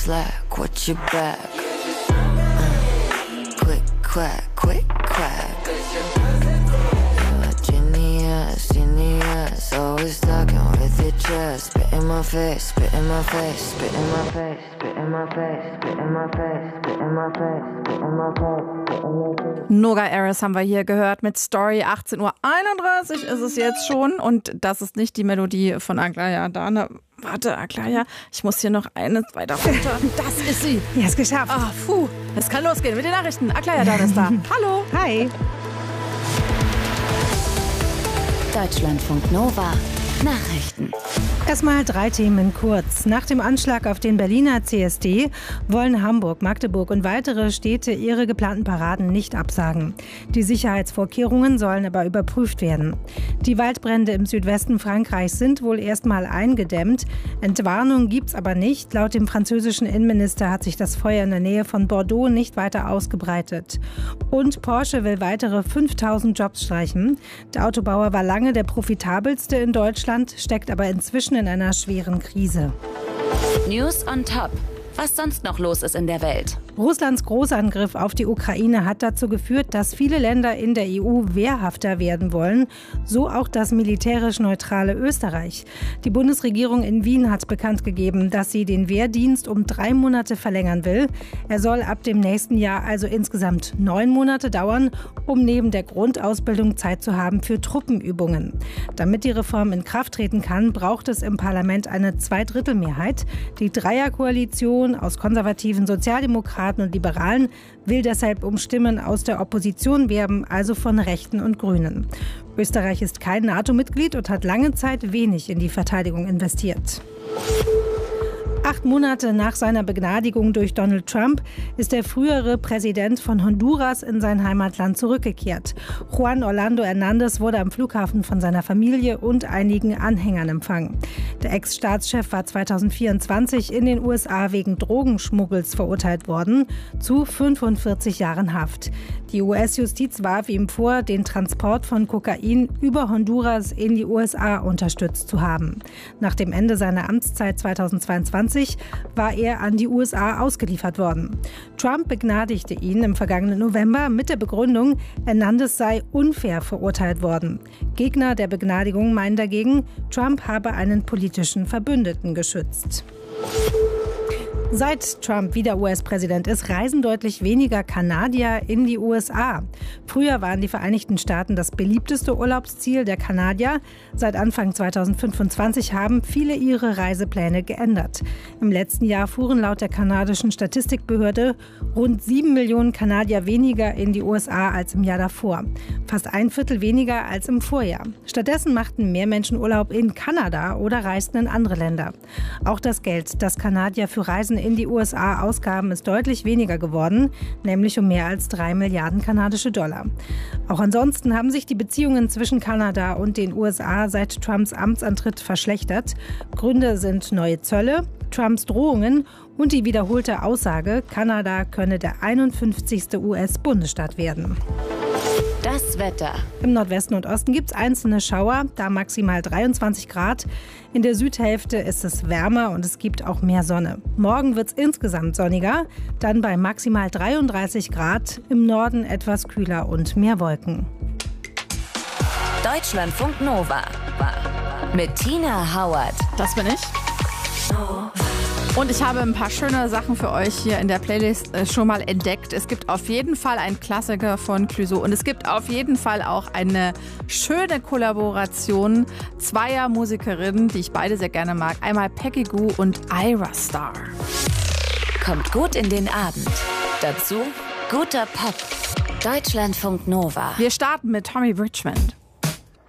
slack, watch your back. Click, clack, quick, clack. Genius, always talking with your chest. Spit in my face, spit in my face, spit in my face, spit in my face, spit in my face, spit in my face, spit in my face. Noga Erez haben wir hier gehört mit Story. 18:31 Uhr ist es jetzt schon. Und das ist nicht die Melodie von Aglaya Dane. Warte, Aglaya, ich muss hier noch eine weiter runter. Das ist sie. Ja, ist geschafft. Ah, puh. Es kann losgehen mit den Nachrichten. Aglaya Dane ist da. Hallo. Hi. Deutschlandfunk Nova Nachrichten. Erstmal 3 Themen kurz. Nach dem Anschlag auf den Berliner CSD wollen Hamburg, Magdeburg und weitere Städte ihre geplanten Paraden nicht absagen. Die Sicherheitsvorkehrungen sollen aber überprüft werden. Die Waldbrände im Südwesten Frankreichs sind wohl erstmal eingedämmt. Entwarnung gibt's aber nicht. Laut dem französischen Innenminister hat sich das Feuer in der Nähe von Bordeaux nicht weiter ausgebreitet. Und Porsche will weitere 5000 Jobs streichen. Der Autobauer war lange der profitabelste in Deutschland, steckt aber inzwischen in einer schweren Krise. News on Top. Was sonst noch los ist in der Welt. Russlands Großangriff auf die Ukraine hat dazu geführt, dass viele Länder in der EU wehrhafter werden wollen, so auch das militärisch neutrale Österreich. Die Bundesregierung in Wien hat bekannt gegeben, dass sie den Wehrdienst um 3 Monate verlängern will. Er soll ab dem nächsten Jahr also insgesamt 9 Monate dauern, um neben der Grundausbildung Zeit zu haben für Truppenübungen. Damit die Reform in Kraft treten kann, braucht es im Parlament eine Zweidrittelmehrheit. Die Dreierkoalition aus konservativen Sozialdemokraten und Liberalen will deshalb um Stimmen aus der Opposition werben, also von Rechten und Grünen. Österreich ist kein NATO-Mitglied und hat lange Zeit wenig in die Verteidigung investiert. 8 Monate nach seiner Begnadigung durch Donald Trump ist der frühere Präsident von Honduras in sein Heimatland zurückgekehrt. Juan Orlando Hernández wurde am Flughafen von seiner Familie und einigen Anhängern empfangen. Der Ex-Staatschef war 2024 in den USA wegen Drogenschmuggels verurteilt worden, zu 45 Jahren Haft. Die US-Justiz warf ihm vor, den Transport von Kokain über Honduras in die USA unterstützt zu haben. Nach dem Ende seiner Amtszeit 2022 war er an die USA ausgeliefert worden. Trump begnadigte ihn im vergangenen November mit der Begründung, Hernández sei unfair verurteilt worden. Gegner der Begnadigung meinen dagegen, Trump habe einen politischen Verbündeten geschützt. Seit Trump wieder US-Präsident ist, reisen deutlich weniger Kanadier in die USA. Früher waren die Vereinigten Staaten das beliebteste Urlaubsziel der Kanadier. Seit Anfang 2025 haben viele ihre Reisepläne geändert. Im letzten Jahr fuhren laut der kanadischen Statistikbehörde rund 7 Millionen Kanadier weniger in die USA als im Jahr davor. Fast 1/4 weniger als im Vorjahr. Stattdessen machten mehr Menschen Urlaub in Kanada oder reisten in andere Länder. Auch das Geld, das Kanadier für Reisen in die USA ausgaben, ist deutlich weniger geworden, nämlich um mehr als 3 Milliarden kanadische Dollar. Auch ansonsten haben sich die Beziehungen zwischen Kanada und den USA seit Trumps Amtsantritt verschlechtert. Gründe sind neue Zölle, Trumps Drohungen und die wiederholte Aussage, Kanada könne der 51. US-Bundesstaat werden. Das Wetter. Im Nordwesten und Osten gibt es einzelne Schauer, da maximal 23 Grad. In der Südhälfte ist es wärmer und es gibt auch mehr Sonne. Morgen wird es insgesamt sonniger, dann bei maximal 33 Grad, im Norden etwas kühler und mehr Wolken. Deutschlandfunk Nova mit Tina Howard. Das bin ich. Und ich habe ein paar schöne Sachen für euch hier in der Playlist schon mal entdeckt. Es gibt auf jeden Fall einen Klassiker von Clouseau und es gibt auf jeden Fall auch eine schöne Kollaboration zweier Musikerinnen, die ich beide sehr gerne mag. Einmal Peggy Gou und Ira Star. Kommt gut in den Abend. Dazu guter Pop. Deutschlandfunk Nova. Wir starten mit Tommy Richmond.